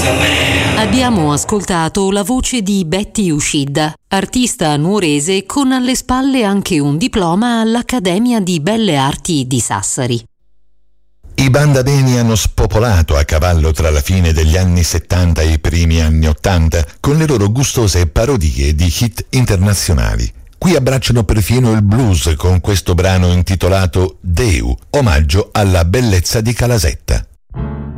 Abbiamo ascoltato la voce di Betty Uscida, artista nuorese con alle spalle anche un diploma all'Accademia di Belle Arti di Sassari. I Banda Beni hanno spopolato a cavallo tra la fine degli anni 70 e i primi anni 80 con le loro gustose parodie di hit internazionali. Qui abbracciano perfino il blues con questo brano intitolato Deu, omaggio alla bellezza di Calasetta.